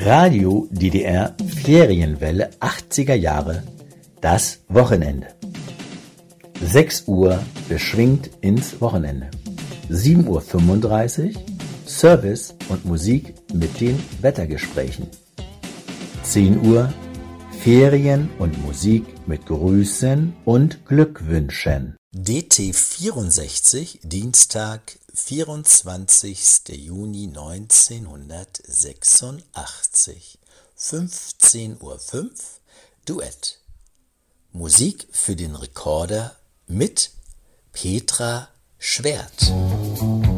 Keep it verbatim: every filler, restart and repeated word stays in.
Radio D D R Ferienwelle achtziger Jahre, das Wochenende. sechs Uhr beschwingt ins Wochenende. sieben Uhr fünfunddreißig Service und Musik mit den Wettergesprächen. zehn Uhr Ferien und Musik mit Grüßen und Glückwünschen. D T vierundsechzig, Dienstag, vierundzwanzigster Juni neunzehnhundertsechsundachtzig, fünfzehn Uhr fünf, Duett. Musik für den Rekorder mit Petra Schwert.